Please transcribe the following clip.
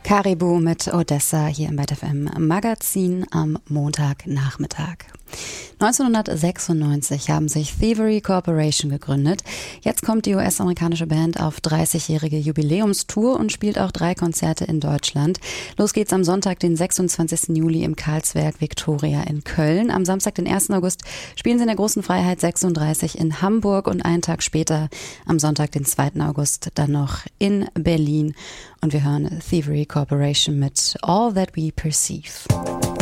Caribou mit Odessa hier im Byte FM Magazin am Montagnachmittag. 1996 haben sich Thievery Corporation gegründet. Jetzt kommt die US-amerikanische Band auf 30-jährige Jubiläumstour und spielt auch 3 Konzerte in Deutschland. Los geht's am Sonntag, den 26. Juli im Karlswerk Victoria in Köln. Am Samstag, den 1. August, spielen sie in der Großen Freiheit 36 in Hamburg und einen Tag später, am Sonntag, den 2. August, dann noch in Berlin. Und wir hören Thievery Corporation mit All That We Perceive.